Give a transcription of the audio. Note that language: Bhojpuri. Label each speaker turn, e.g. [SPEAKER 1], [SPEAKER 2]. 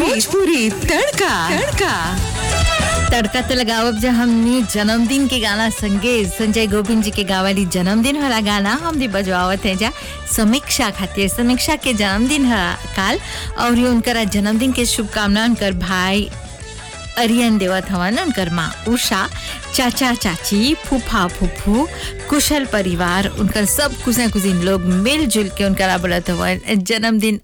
[SPEAKER 1] भोजपुरी तड़का तड़का
[SPEAKER 2] तड़का तो लगावब जब हमने जन्मदिन के गाना संगे संजय गोविंद जी के गावाली जन्मदिन वाला गाना हमने बजवावत है जा समीक्षा खातिर समीक्षा के जन्मदिन है काल और ये उनका जन्मदिन के शुभकामना उनकर भाई अरियन देवत हवन उनकर माँ उषा चाचा चाची फूफा फूफू कुशल परिवार उनकर सब कुछ लोग मिलजुल के उनका बोलत हवन जन्मदिन